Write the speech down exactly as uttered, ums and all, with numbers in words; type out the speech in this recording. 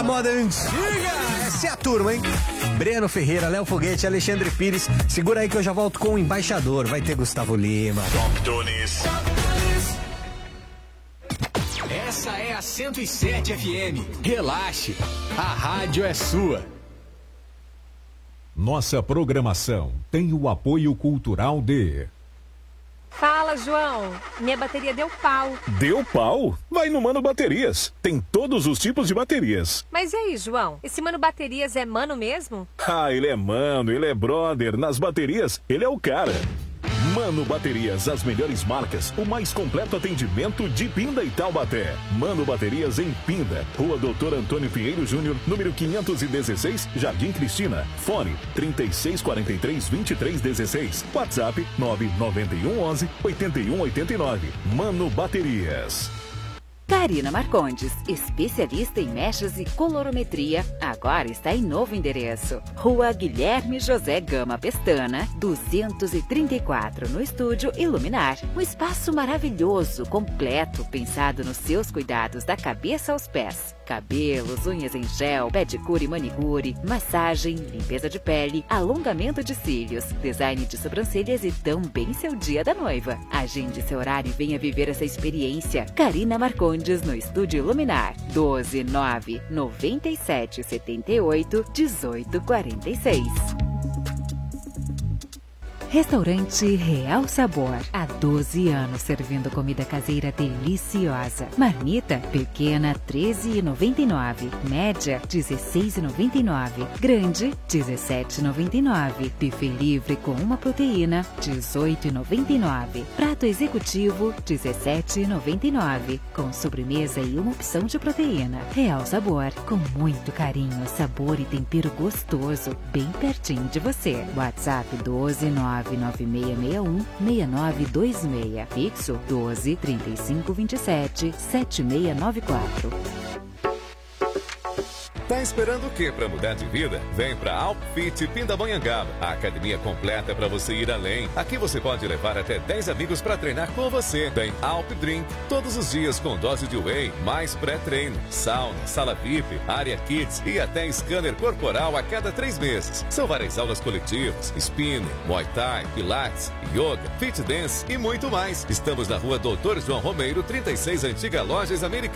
moda antiga. Essa é a turma, hein? Breno Ferreira, Léo Foguete, Alexandre Pires. Segura aí que eu já volto com o embaixador. Vai ter Gustavo Lima. Top Tunes. Essa é a cento e sete F M. Relaxe, a rádio é sua. Nossa programação tem o apoio cultural de... Fala, João. Minha bateria deu pau. Deu pau? Vai no Mano Baterias. Tem todos os tipos de baterias. Mas e aí, João? Esse Mano Baterias é mano mesmo? Ah, ele é mano, ele é brother. Nas baterias, ele é o cara. Mano Baterias, as melhores marcas, o mais completo atendimento de Pinda e Taubaté. Mano Baterias em Pinda, Rua Doutor Antônio Pinheiro Júnior, número quinhentos e dezesseis, Jardim Cristina. Fone trinta e seis quarenta e três, vinte e três dezesseis. WhatsApp nove nove um onze, oito um oito nove. Mano Baterias. Karina Marcondes, especialista em mechas e colorometria, agora está em novo endereço. Rua Guilherme José Gama Pestana, duzentos e trinta e quatro, no Estúdio Iluminar. Um espaço maravilhoso, completo, pensado nos seus cuidados da cabeça aos pés. Cabelos, unhas em gel, pedicure e manicure, massagem, limpeza de pele, alongamento de cílios, design de sobrancelhas e também seu dia da noiva. Agende seu horário e venha viver essa experiência. Karina Marcondes no Estúdio Iluminar. doze nove noventa e sete setenta e oito dezoito quarenta e seis. Restaurante Real Sabor. Há doze anos servindo comida caseira deliciosa. Marmita pequena treze reais e noventa e nove centavos. Média dezesseis reais e noventa e nove centavos. Grande dezessete reais e noventa e nove centavos. Buffet livre com uma proteína dezoito reais e noventa e nove centavos. Prato executivo dezessete reais e noventa e nove centavos. Com sobremesa e uma opção de proteína. Real Sabor, com muito carinho, sabor e tempero gostoso, bem pertinho de você. WhatsApp doze nove nove seis seis um seis nove dois seis. Fixo doze trinta e cinco vinte e sete sete seis nove quatro. Tá esperando o quê para mudar de vida? Vem pra Alpfit Pindamonhangaba, a academia completa para você ir além. Aqui você pode levar até dez amigos para treinar com você. Tem Alp Drink todos os dias com dose de whey, mais pré-treino, sauna, sala V I P, área kids e até scanner corporal a cada três meses. São várias aulas coletivas, spinning, muay thai, pilates, yoga, fit dance e muito mais. Estamos na rua Doutor João Romeiro, trinta e seis, Antiga Lojas Americanas.